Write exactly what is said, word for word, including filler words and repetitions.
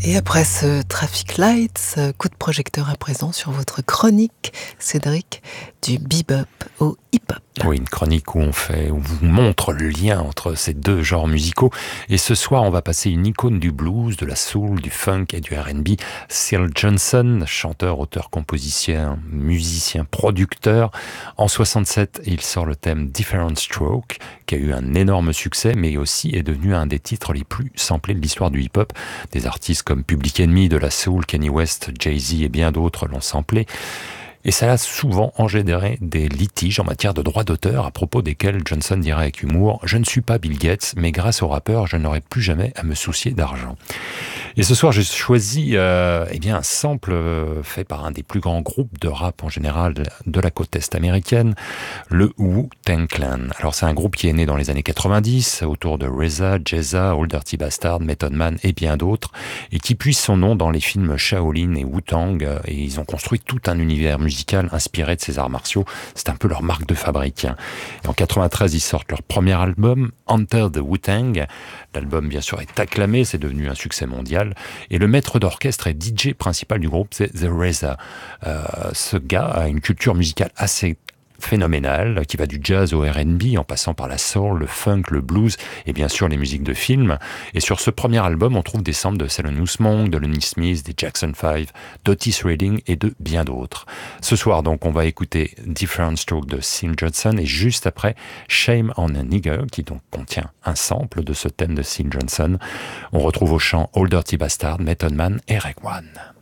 Et après ce Traffic Lights, coup de projecteur à présent sur votre chronique, Cédric, du bebop au hip-hop. Oui, une chronique où on fait, où on vous montre le lien entre ces deux genres musicaux. Et ce soir, on va passer une icône du blues, de la soul, du funk et du R and B. Syl Johnson, chanteur, auteur, compositeur, musicien, producteur. En soixante-sept, il sort le thème Different Stroke, qui a eu un énorme succès, mais aussi est devenu un des titres les plus samplés de l'histoire du hip-hop. Des artistes comme Public Enemy, de la soul, Kanye West, Jay-Z et bien d'autres l'ont samplé. Et ça a souvent engendré des litiges en matière de droits d'auteur, à propos desquels Johnson dirait avec humour « Je ne suis pas Bill Gates, mais grâce au rappeur, je n'aurai plus jamais à me soucier d'argent ». Et ce soir, j'ai choisi euh, eh bien, un sample fait par un des plus grands groupes de rap en général de la côte est américaine, le Wu-Tang Clan. Alors c'est un groupe qui est né dans les années quatre-vingt-dix, autour de R Z A, Jeza, Old Dirty Bastard, Method Man et bien d'autres, et qui puise son nom dans les films Shaolin et Wu-Tang, et ils ont construit tout un univers musical inspiré de ces arts martiaux. C'est un peu leur marque de fabrique. Et en quatre-vingt-treize, ils sortent leur premier album, Enter the Wu-Tang. L'album, bien sûr, est acclamé, c'est devenu un succès mondial. Et le maître d'orchestre et D J principal du groupe, c'est The R Z A. Euh, ce gars a une culture musicale assez phénoménale, qui va du jazz au R and B, en passant par la soul, le funk, le blues, et bien sûr les musiques de films. Et sur ce premier album, on trouve des samples de Thelonious Monk, de Lonnie Smith, des Jackson five, d'Otis Redding et de bien d'autres. Ce soir, donc, on va écouter Different Stroke de Syl Johnson, et juste après, Shame on a Nigger, qui donc contient un sample de ce thème de Syl Johnson. On retrouve au chant Old Dirty Bastard, Method Man et Reg One.